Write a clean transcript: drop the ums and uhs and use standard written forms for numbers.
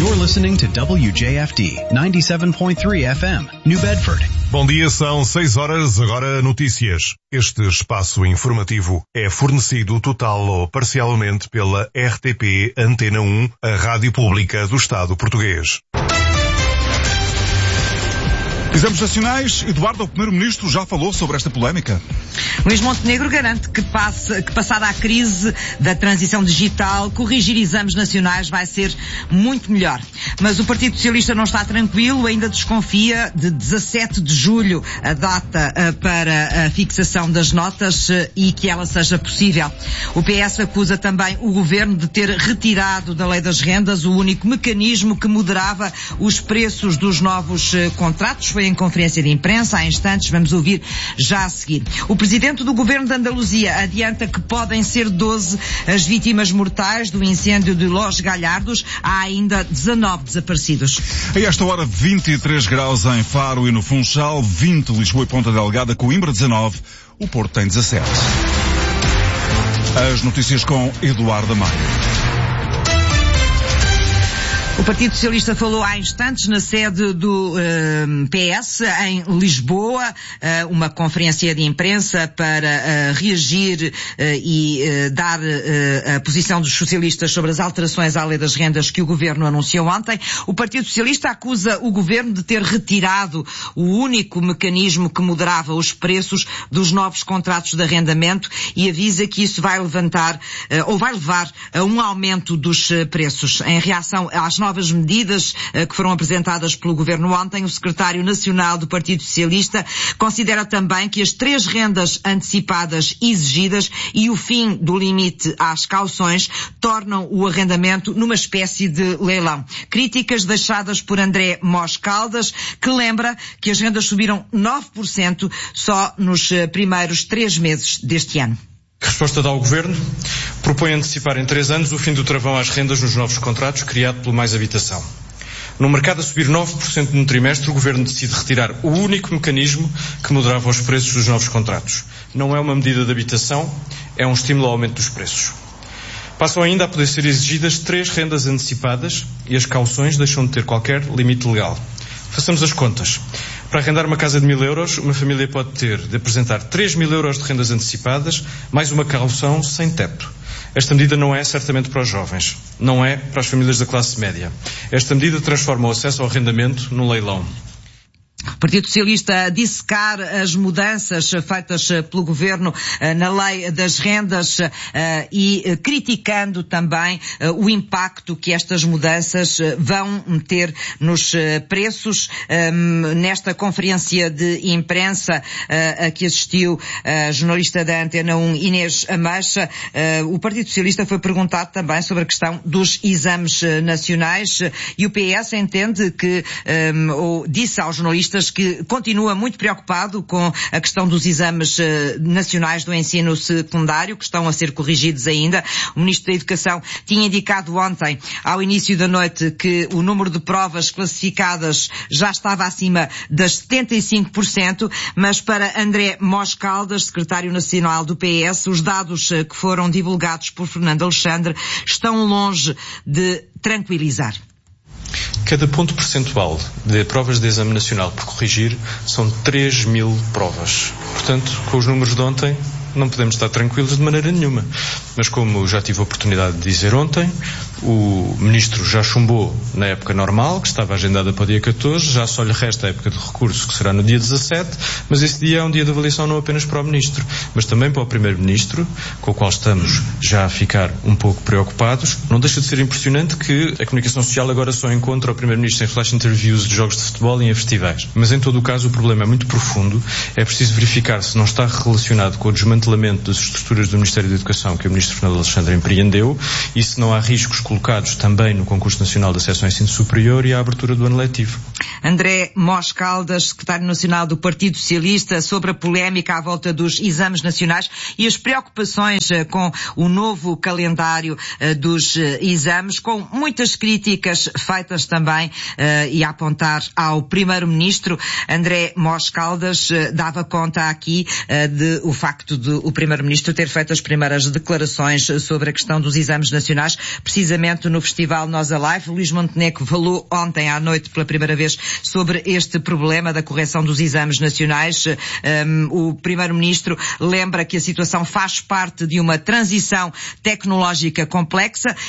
You're listening to WJFD 97.3 FM, New Bedford. Bom dia, são 6 horas, agora notícias. Este espaço informativo é fornecido total ou parcialmente pela RTP Antena 1, a rádio pública do Estado português. Exames nacionais. Eduardo, o Primeiro-Ministro, já falou sobre esta polémica. Luís Montenegro garante que passada a crise da transição digital, corrigir exames nacionais vai ser muito melhor. Mas o Partido Socialista não está tranquilo, ainda desconfia de 17 de julho, a data para a fixação das notas e que ela seja possível. O PS acusa também o Governo de ter retirado da Lei das Rendas o único mecanismo que moderava os preços dos novos contratos. Foi em conferência de imprensa, há instantes, vamos ouvir já a seguir. O Presidente do Governo de Andaluzia adianta que podem ser 12 as vítimas mortais do incêndio de Los Galhardos. Há ainda 19 desaparecidos. A esta hora, 23 graus em Faro e no Funchal, 20 Lisboa e Ponta Delgada, Coimbra 19, o Porto tem 17. As notícias com Eduardo Maia. O Partido Socialista falou há instantes na sede do PS em Lisboa, uma conferência de imprensa para reagir e dar a posição dos socialistas sobre as alterações à Lei das Rendas que o Governo anunciou ontem. O Partido Socialista acusa o Governo de ter retirado o único mecanismo que moderava os preços dos novos contratos de arrendamento e avisa que isso vai levar a um aumento dos preços. Em reação às novas medidas que foram apresentadas pelo Governo ontem, o Secretário Nacional do Partido Socialista considera também que as 3 rendas antecipadas exigidas e o fim do limite às cauções tornam o arrendamento numa espécie de leilão. Críticas deixadas por André Mós Caldas, que lembra que as rendas subiram 9% só nos primeiros 3 meses deste ano. Que resposta dá ao Governo? Propõe antecipar em 3 anos o fim do travão às rendas nos novos contratos criado pelo Mais Habitação. No mercado a subir 9% no trimestre, o Governo decide retirar o único mecanismo que moderava os preços dos novos contratos. Não é uma medida de habitação, é um estímulo ao aumento dos preços. Passam ainda a poder ser exigidas 3 rendas antecipadas e as cauções deixam de ter qualquer limite legal. Façamos as contas. Para arrendar uma casa de 1.000 euros, uma família pode ter de apresentar 3.000 euros de rendas antecipadas, mais uma caução sem teto. Esta medida não é certamente para os jovens, não é para as famílias da classe média. Esta medida transforma o acesso ao arrendamento num leilão. O Partido Socialista a dissecar as mudanças feitas pelo Governo na Lei das Rendas e criticando também o impacto que estas mudanças vão ter nos preços. Nesta conferência de imprensa a que assistiu a jornalista da Antena 1, Inês Ameixa, o Partido Socialista foi perguntado também sobre a questão dos exames nacionais e o PS entende que, ou disse aos jornalistas, que continua muito preocupado com a questão dos exames nacionais do ensino secundário, que estão a ser corrigidos ainda. O Ministro da Educação tinha indicado ontem, ao início da noite, que o número de provas classificadas já estava acima das 75%, mas para André Mós Caldas, Secretário Nacional do PS, os dados que foram divulgados por Fernando Alexandre estão longe de tranquilizar. Cada ponto percentual de provas de exame nacional por corrigir são 3.000 provas. Portanto, com os números de ontem, não podemos estar tranquilos de maneira nenhuma. Mas como já tive a oportunidade de dizer ontem, o Ministro já chumbou na época normal, que estava agendada para o dia 14, já só lhe resta a época de recurso, que será no dia 17, mas esse dia é um dia de avaliação não apenas para o Ministro, mas também para o Primeiro-Ministro, com o qual estamos já a ficar um pouco preocupados. Não deixa de ser impressionante que a comunicação social agora só encontra o Primeiro-Ministro em flash interviews de jogos de futebol e em festivais. Mas em todo o caso o problema é muito profundo, é preciso verificar se não está relacionado com o desmantelamento das estruturas do Ministério da Educação que o Ministro Fernando Alexandre empreendeu e se não há riscos colocados também no Concurso Nacional de Acesso ao Ensino Superior e à abertura do ano letivo. André Mós Caldas, Secretário Nacional do Partido Socialista, sobre a polémica à volta dos exames nacionais e as preocupações com o novo calendário dos exames, com muitas críticas feitas também e a apontar ao Primeiro-Ministro. André Mós Caldas dava conta aqui de o facto de o Primeiro-Ministro ter feito as primeiras declarações sobre a questão dos exames nacionais, precisamente precisamente no Festival Nós Alive. Luís Montenegro falou ontem à noite pela primeira vez sobre este problema da correção dos exames nacionais. O Primeiro-Ministro lembra que a situação faz parte de uma transição tecnológica complexa